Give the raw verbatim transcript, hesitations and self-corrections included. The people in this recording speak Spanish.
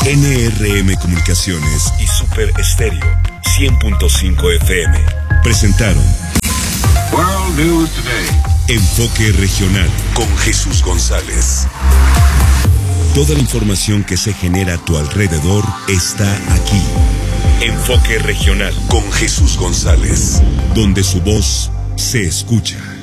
N R M Comunicaciones y Super Estéreo cien punto cinco F M presentaron World News Today. Enfoque Regional con Jesús González. Toda la información que se genera a tu alrededor está aquí. Enfoque Regional con Jesús González, donde su voz se escucha.